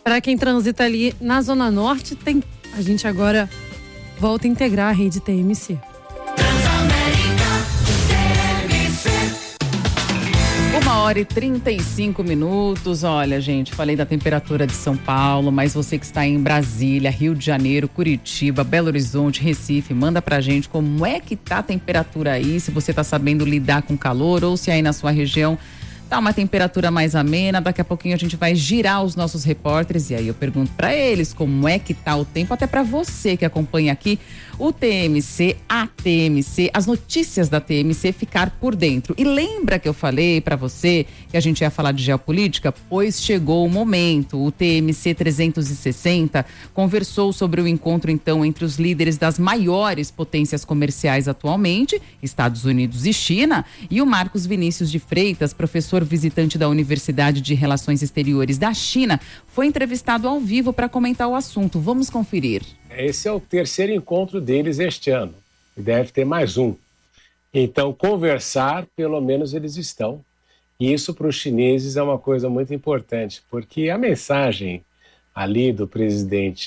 Para quem transita ali na Zona Norte, a gente agora volta a integrar a rede TMC. 1h35. Olha, gente, falei da temperatura de São Paulo, mas você que está em Brasília, Rio de Janeiro, Curitiba, Belo Horizonte, Recife, manda pra gente como é que tá a temperatura aí, se você tá sabendo lidar com calor ou se aí na sua região tá uma temperatura mais amena. Daqui a pouquinho a gente vai girar os nossos repórteres e aí eu pergunto para eles como é que tá o tempo, até para você que acompanha aqui o TMC, a TMC, as notícias da TMC, ficar por dentro. E lembra que eu falei para você que a gente ia falar de geopolítica? Pois chegou o momento. O TMC 360 conversou sobre o encontro então entre os líderes das maiores potências comerciais atualmente, Estados Unidos e China, e o Marcos Vinícius de Freitas, professor visitante da Universidade de Relações Exteriores da China, foi entrevistado ao vivo para comentar o assunto. Vamos conferir. Esse é o terceiro encontro deles este ano. E deve ter mais um. Então, conversar, pelo menos eles estão. E isso para os chineses é uma coisa muito importante, porque a mensagem ali do presidente